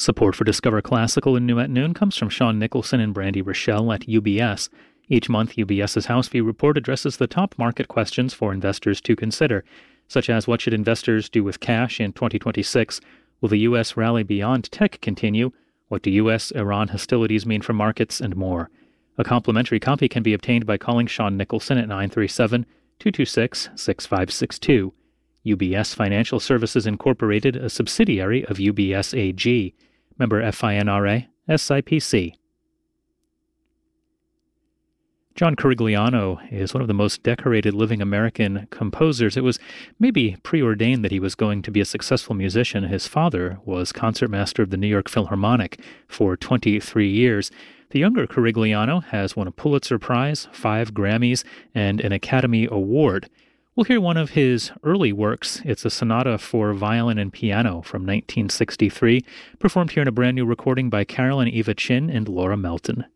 Support for Discover Classical and New at Noon comes from Sean Nicholson and Brandy Rochelle at UBS. Each month, UBS's House View Report addresses the top market questions for investors to consider, such as what should investors do with cash in 2026? Will the U.S. rally beyond tech continue? What do U.S.-Iran hostilities mean for markets? And more. A complimentary copy can be obtained by calling Sean Nicholson at 937-226-6562. UBS Financial Services Incorporated, a subsidiary of UBS AG. Member FINRA, SIPC. John Corigliano is one of the most decorated living American composers. It was maybe preordained that he was going to be a successful musician. His father was concertmaster of the New York Philharmonic for 23 years. The younger Corigliano has won a Pulitzer Prize, 5 Grammys, and an Academy Award. We'll hear one of his early works. It's a sonata for violin and piano from 1963, performed here in a brand new recording by Carolyn Eva Chin and Laura Melton.